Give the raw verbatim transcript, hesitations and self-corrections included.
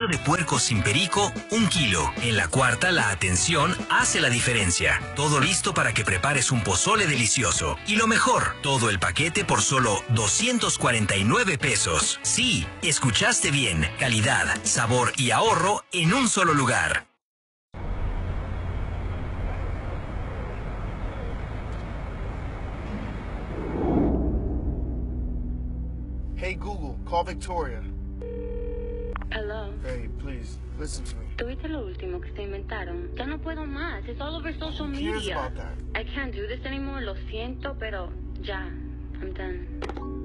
de puerco sin perico, un kilo. En la cuarta, la atención hace la diferencia. Todo listo para que prepares un pozole delicioso. Y lo mejor, todo el paquete por solo doscientos cuarenta y nueve pesos. Sí, escuchaste bien. Calidad, sabor y ahorro en un solo lugar. Hey Google, call Victoria. Hello. Hey, please, listen to me. ¿Tuviste lo último que se inventaron? Ya no puedo más. It's all over social Who cares media. about that? I can't do this anymore. Lo siento, pero ya. I'm done.